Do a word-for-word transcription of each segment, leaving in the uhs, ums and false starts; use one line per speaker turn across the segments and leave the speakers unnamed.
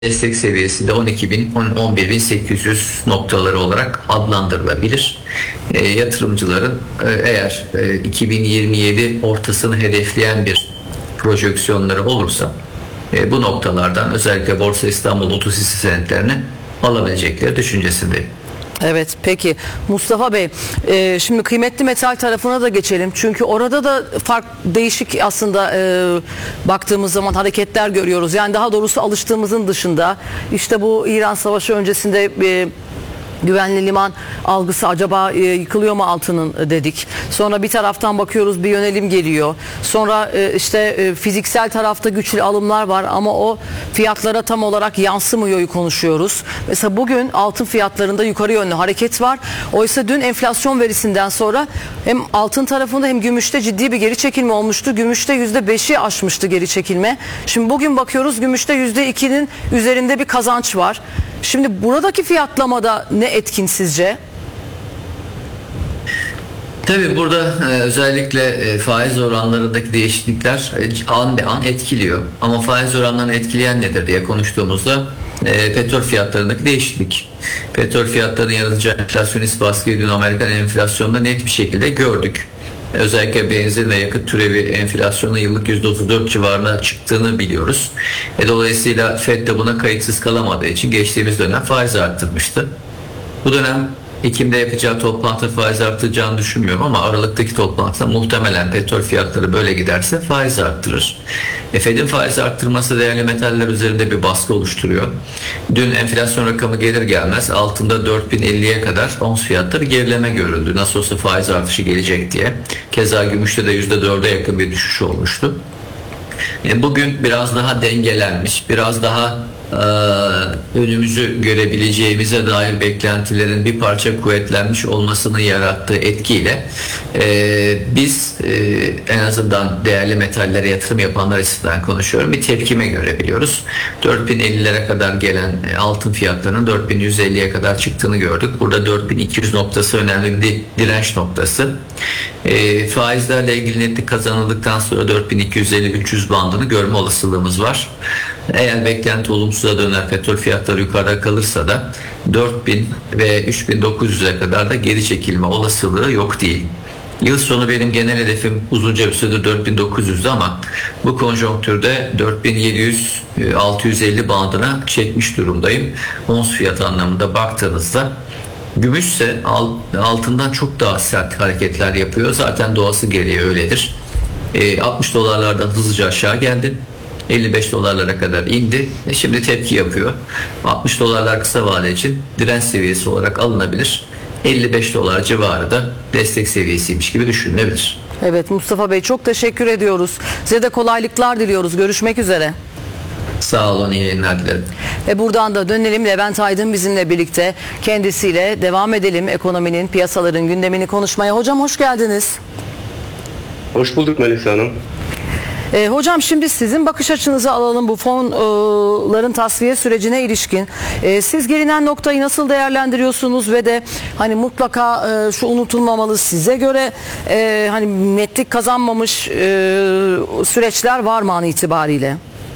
destek seviyesi de on iki bin on bir bin sekiz yüz noktaları olarak adlandırılabilir. E, yatırımcıların e, eğer e, iki bin yirmi yedi ortasını hedefleyen bir projeksiyonları olursa e, bu noktalardan özellikle Borsa İstanbul otuz hisse senetlerini alabilecekleri düşüncesindeyim.
Evet, peki Mustafa Bey, e, şimdi kıymetli metal tarafına da geçelim. Çünkü orada da fark değişik aslında, e, baktığımız zaman hareketler görüyoruz. Yani daha doğrusu alıştığımızın dışında, işte bu İran Savaşı öncesinde e, güvenli liman algısı acaba e, yıkılıyor mu altının dedik. Sonra bir taraftan bakıyoruz bir yönelim geliyor. Sonra e, işte e, fiziksel tarafta güçlü alımlar var ama o fiyatlara tam olarak yansımıyor konuşuyoruz. Mesela bugün altın fiyatlarında yukarı yönlü hareket var. Oysa dün enflasyon verisinden sonra hem altın tarafında hem gümüşte ciddi bir geri çekilme olmuştu. Gümüşte yüzde beşi aşmıştı geri çekilme. Şimdi bugün bakıyoruz gümüşte yüzde ikinin üzerinde bir kazanç var. Şimdi buradaki fiyatlamada ne etkin sizce?
Tabii burada e, özellikle e, faiz oranlarındaki değişiklikler e, an be an etkiliyor. Ama faiz oranlarını etkileyen nedir diye konuştuğumuzda e, petrol fiyatlarındaki değişiklik. Petrol fiyatlarının yaratacağı enflasyonist baskıyı dün Amerikan enflasyonunda net bir şekilde gördük. Özellikle benzin ve yakıt türevi enflasyonu yıllık yüzde otuz dört civarına çıktığını biliyoruz. E, dolayısıyla Fed de buna kayıtsız kalamadığı için geçtiğimiz dönem faiz arttırmıştı. Bu dönem Ekim'de yapacağı toplantı faiz arttıracağını düşünmüyorum ama Aralık'taki toplantıda muhtemelen petrol fiyatları böyle giderse faiz arttırır. E, Fed'in faiz arttırması değerli metaller üzerinde bir baskı oluşturuyor. Dün enflasyon rakamı gelir gelmez altında dört bin elliye kadar ons fiyatları gerileme görüldü. Nasıl olsa faiz artışı gelecek diye. Keza gümüşte de yüzde dörde yakın bir düşüş olmuştu. E, bugün biraz daha dengelenmiş, biraz daha önümüzü görebileceğimize dair beklentilerin bir parça kuvvetlenmiş olmasını yarattığı etkiyle e, biz e, en azından değerli metallere yatırım yapanlar açısından konuşuyorum, bir tepkime görebiliyoruz. dört bin ellilere kadar gelen altın fiyatlarının dört bin yüz elliye kadar çıktığını gördük. Burada dört bin iki yüz noktası önemli bir direnç noktası. E, faizlerle ilgili netlik kazanıldıktan sonra dört bin iki yüz elli üç yüz bandını görme olasılığımız var. Eğer beklenti olumsuza döner, petrol fiyatları yukarıda kalırsa da dört bin ve üç bin dokuz yüze kadar da geri çekilme olasılığı yok değil. Yıl sonu benim genel hedefim uzunca bir süredir dört bin dokuz yüzdü ama bu konjonktürde dört bin yedi yüz altı yüz elli bandına çekmiş durumdayım. Ons fiyatı anlamında baktığınızda gümüşse altından çok daha sert hareketler yapıyor. Zaten doğası gereği öyledir. altmış dolarlardan hızlıca aşağı geldi. elli beş dolarlara kadar indi. E şimdi tepki yapıyor. altmış dolarlar kısa vade için direnç seviyesi olarak alınabilir. elli beş dolar civarı da destek seviyesiymiş gibi düşünülebilir.
Evet Mustafa Bey, çok teşekkür ediyoruz. Size de kolaylıklar diliyoruz. Görüşmek üzere.
Sağ olun, iyi yayınlar dilerim.
Ve buradan da dönelim, Levent Aydın bizimle birlikte, kendisiyle devam edelim ekonominin, piyasaların gündemini konuşmaya. Hocam hoş geldiniz.
Hoş bulduk Melisa Hanım.
E, hocam şimdi sizin bakış açınızı alalım bu fonların tasfiye sürecine ilişkin. E, siz gelinen noktayı nasıl değerlendiriyorsunuz ve de hani mutlaka e, şu unutulmamalı, size göre e, hani netlik kazanmamış e, süreçler var mı an itibariyle?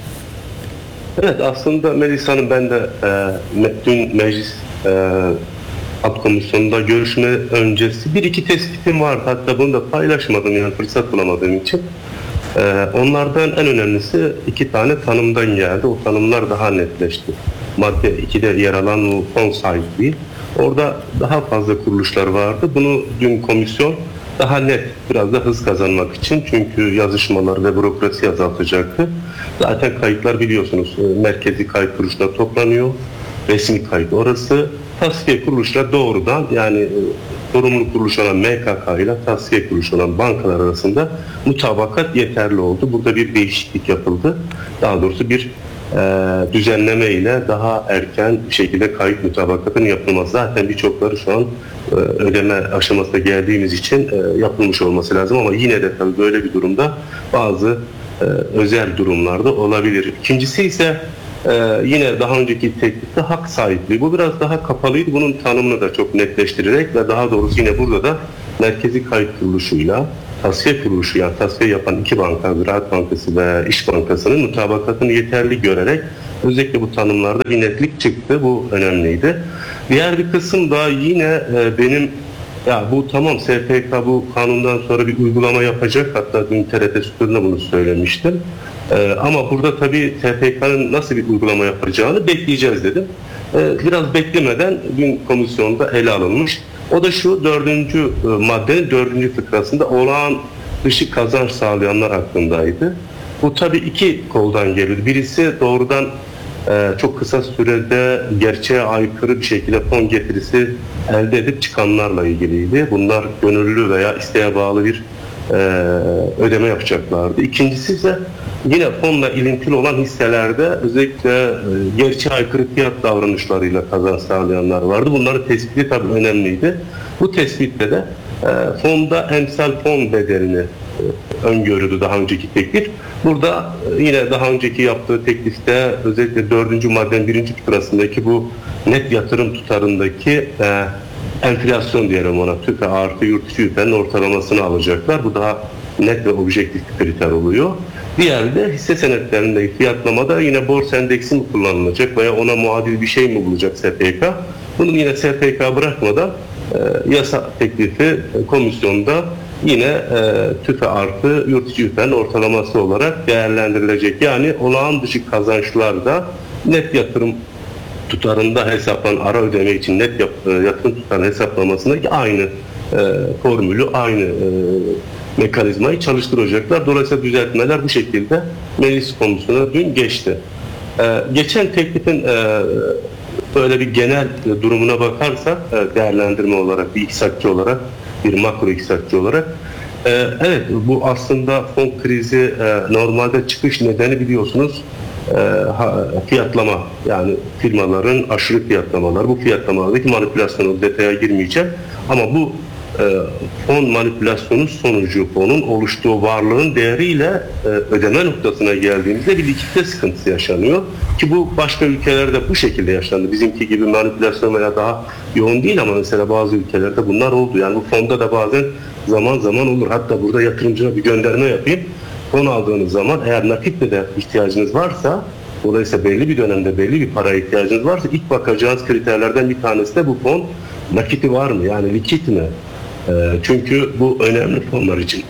Evet, aslında Melisa Hanım, ben de e, dün meclis e, alt komisyonunda görüşme öncesi bir iki tespitim vardı. Hatta bunu da paylaşmadım, yani fırsat bulamadığım için. Ee, onlardan en önemlisi iki tane tanımdan geldi. O tanımlar daha netleşti. Madde ikide yer alan o fon sahipliği. Orada daha fazla kuruluşlar vardı. Bunu dün komisyon daha net, biraz da hız kazanmak için, çünkü yazışmalar ve bürokrasi azaltacaktı. Zaten kayıtlar biliyorsunuz merkezi kayıt kuruluşuna toplanıyor. Resmi kayıt orası. Tasfiye kuruluşla doğrudan, yani sorumlu kuruluş olan M K K ile tasfiye kuruluş olan bankalar arasında mutabakat yeterli oldu. Burada bir değişiklik yapıldı. Daha doğrusu bir e, düzenleme ile daha erken bir şekilde kayıt mutabakatının yapılması. Zaten birçokları şu an e, ödeme aşamasına geldiğimiz için e, yapılmış olması lazım ama yine de tabii böyle bir durumda bazı e, özel durumlarda olabilir. İkincisi ise Ee, yine daha önceki teklifte hak sahipliği. Bu biraz daha kapalıydı. Bunun tanımını da çok netleştirerek ve daha doğrusu yine burada da merkezi kayıt kuruluşuyla tasfiye kuruluşu, yani tasfiye yapan iki banka, Ziraat Bankası ve İş Bankası'nın mutabakatını yeterli görerek Özellikle bu tanımlarda bir netlik çıktı. Bu önemliydi. Diğer bir kısım da yine e, benim ya bu tamam S P K bu kanundan sonra bir uygulama yapacak. Hatta dün T R T Süper'de bunu söylemiştim. Ee, ama burada tabii S P K'nın nasıl bir uygulama yapacağını bekleyeceğiz dedim. Ee, biraz beklemeden dün komisyonda ele alınmış. O da şu dördüncü e, maddenin dördüncü fıkrasında olağan dışı kazanç sağlayanlar hakkındaydı. Bu tabii iki koldan geliyordu. Birisi doğrudan e, çok kısa sürede gerçeğe aykırı bir şekilde fon getirisi elde edip çıkanlarla ilgiliydi. Bunlar gönüllü veya isteğe bağlı bir e, ödeme yapacaklardı. İkincisi ise yine fonla ilintili olan hisselerde özellikle e, gerçeğe aykırı fiyat davranışlarıyla kazanç sağlayanlar vardı. Bunların tespiti tabii önemliydi. Bu tespitte de e, fonda emsal fon bedelini e, öngörüdü daha önceki teklif. Burada e, yine daha önceki yaptığı teklifte özellikle dördüncü maddenin birinci fıkrasındaki bu net yatırım tutarındaki e, enflasyon diyelim ona, tüfe artı yurt içi yüfenin ortalamasını alacaklar. Bu daha net ve objektif bir kriter oluyor. Diğeri de hisse senetlerindeki fiyatlamada yine borsa endeksi mi kullanılacak veya ona muadil bir şey mi bulacak S P K? Bunu yine S P K bırakmadan e, yasa teklifi e, komisyonda yine e, tüfe artı yurt içi yüfenin ortalaması olarak değerlendirilecek. Yani olağan dışı kazançlarda net yatırım tutarında hesaplanan ara ödeme için net yap, yatırım tutarını hesaplamasındaki aynı e, formülü, aynı e, mekanizmayı çalıştıracaklar. Dolayısıyla düzeltmeler bu şekilde meclis komisyonuna dün geçti. E, geçen teklifin e, böyle bir genel durumuna bakarsak e, değerlendirme olarak, bir iktisatçı olarak, bir makro iktisatçı olarak e, evet bu aslında fon krizi e, normalde çıkış nedeni biliyorsunuz E, fiyatlama, yani firmaların aşırı fiyatlamalar, bu fiyatlamalardaki manipülasyonu detaya girmeyeceğim ama bu e, fon manipülasyonu sonucu fonun oluştuğu varlığın değeriyle e, ödeme noktasına geldiğimizde bir likidite sıkıntısı yaşanıyor ki bu başka ülkelerde bu şekilde yaşandı. Bizimki gibi manipülasyon veya daha yoğun değil ama mesela bazı ülkelerde bunlar oldu. Yani bu fonda da bazen zaman zaman olur. Hatta burada yatırımcıya bir gönderme yapayım. Fon aldığınız zaman eğer nakitle de ihtiyacınız varsa, dolayısıyla belli bir dönemde belli bir paraya ihtiyacınız varsa ilk bakacağınız kriterlerden bir tanesi de bu fon nakiti var mı? Yani likit mi? E, çünkü bu önemli fonlar için.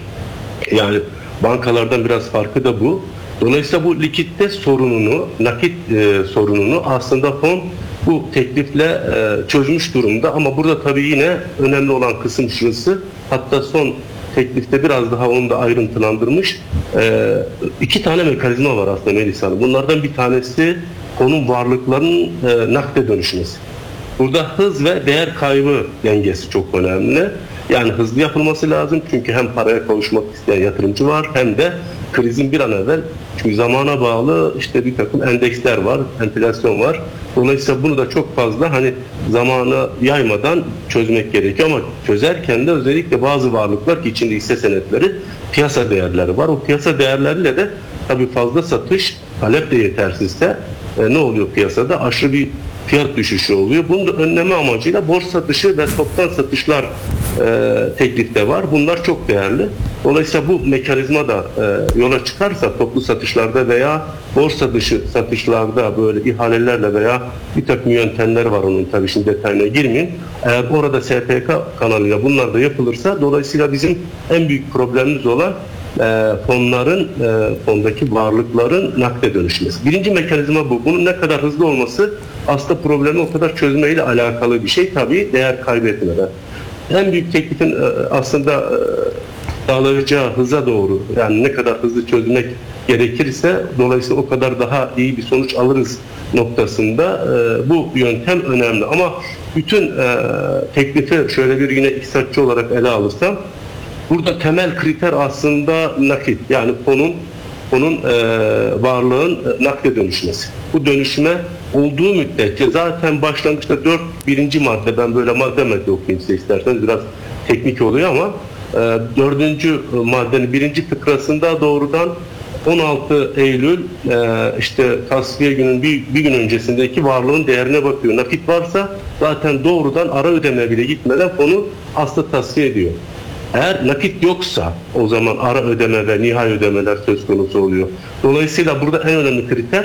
Yani bankalardan biraz farkı da bu. Dolayısıyla bu likitte sorununu, nakit e, sorununu aslında fon bu teklifle e, çözmüş durumda. Ama burada tabii yine önemli olan kısım şurası. Hatta son teklifte biraz daha onu da ayrıntılandırmış. E, iki tane mekanizma var aslında Melis Hanım. Bunlardan bir tanesi fonun varlıklarının e, nakde dönüşmesi. Burada hız ve değer kaybı dengesi çok önemli. Yani hızlı yapılması lazım çünkü hem paraya kavuşmak isteyen yatırımcı var hem de krizin bir an evvel, çünkü zamana bağlı işte bir takım endeksler var, enflasyon var. Dolayısıyla bunu da çok fazla hani zamana yaymadan çözmek gerekiyor ama çözerken de özellikle bazı varlıklar ki içinde hisse senetleri, piyasa değerleri var. O piyasa değerleriyle de tabii fazla satış, talep de yetersizse e, ne oluyor piyasada? Aşırı bir fiyat düşüşü oluyor. Bunu da önleme amacıyla borsa dışı ve toptan satışlar e, teklifte var. Bunlar çok değerli. Dolayısıyla bu mekanizma da e, yola çıkarsa toplu satışlarda veya borsa dışı satışlarda böyle ihalelerle veya bir takım yöntemler var onun, tabii şimdi detayına girmeyeyim. Eğer orada S P K kanalıyla bunlar da yapılırsa dolayısıyla bizim en büyük problemimiz olan E, fonların, e, fondaki varlıkların nakde dönüşmesi. Birinci mekanizma bu. Bunun ne kadar hızlı olması aslında problemi o kadar çözmeyle alakalı bir şey, tabii değer kaybetmeden. En büyük teklifin e, aslında e, sağlayacağı hıza doğru, yani ne kadar hızlı çözmek gerekirse dolayısıyla o kadar daha iyi bir sonuç alırız noktasında e, bu yöntem önemli. Ama bütün e, teklifi şöyle bir yine iktisatçı olarak ele alırsam, burada temel kriter aslında nakit, yani fonun fonun e, varlığın e, nakde dönüşmesi. Bu dönüşme olduğu müddetçe zaten başlangıçta dört birinci madde, ben böyle madde madde okuyayım size isterseniz, biraz teknik oluyor ama e, dördüncü maddenin birinci fıkrasında doğrudan on altı Eylül e, işte tasfiye günün bir, bir gün öncesindeki varlığın değerine bakıyor. Nakit varsa zaten doğrudan ara ödeme bile gitmeden fonu aslında tasfiye ediyor. Eğer nakit yoksa o zaman ara ödeme ve nihai ödemeler söz konusu oluyor. Dolayısıyla burada en önemli kriter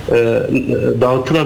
e, dağıtılabilir.